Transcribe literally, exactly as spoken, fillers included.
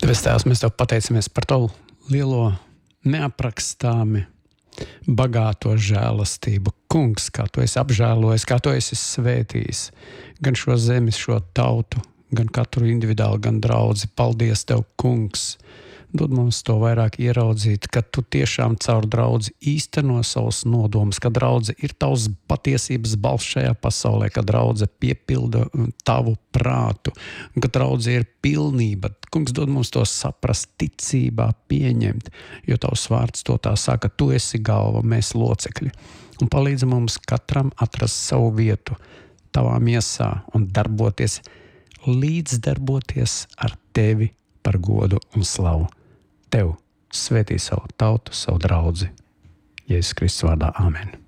Debes Tēvs, mēs Tev pateicamies par Tavu lielo, neaprakstāmi bagāto žēlastību. Kungs, kā Tu esi apžēlojis, kā Tu esi svētījis gan šo zemi, šo tautu, gan katru individuāli, gan draudzi. Paldies Tev, Kungs! Dod mums to vairāk ieraudzīt, ka Tu tiešām caur draudzi īsteno savus nodomus, ka draudze ir Tavs patiesības balss šajā pasaulē, ka draudze piepilda Tavu prātu, un ka draudze ir pilnība. Kungs, dod mums to saprast, ticībā pieņemt, jo Tavs vārds to tā saka, Tu esi galva, mēs locekļi. Un palīdz mums katram atrast savu vietu Tavā miesā un darboties, līdzdarboties ar Tevi par godu un slavu. Tev svētī savu tautu, savu draudzi. Jēzus Kristus vārdā. Āmen.